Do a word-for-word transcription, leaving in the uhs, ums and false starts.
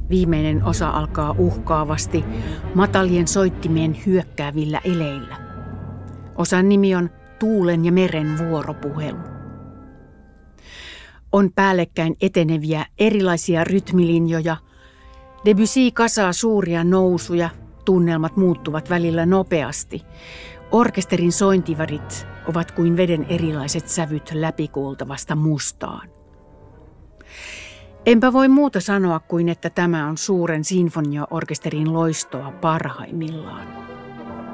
Viimeinen osa alkaa uhkaavasti matalien soittimien hyökkäävillä eleillä. Osan nimi on Tuulen ja meren vuoropuhelu. On päällekkäin eteneviä erilaisia rytmilinjoja. Debussy kasaa suuria nousuja, tunnelmat muuttuvat välillä nopeasti. Orkesterin sointivarit ovat kuin veden erilaiset sävyt läpikuultavasta mustaan. Enpä voi muuta sanoa kuin, että tämä on suuren sinfoniaorkesterin loistoa parhaimmillaan.